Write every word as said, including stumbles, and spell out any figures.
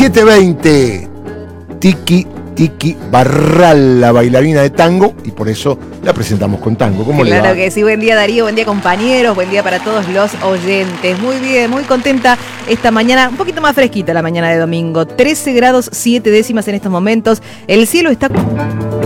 diecisiete veinte. Tiki Tiki Barral, la bailarina de tango, y por eso la presentamos con tango. ¿Cómo le va? Claro que sí, buen día Darío, buen día compañeros, buen día para todos los oyentes. Muy bien, muy contenta esta mañana, un poquito más fresquita la mañana de domingo. trece grados siete décimas en estos momentos. El cielo está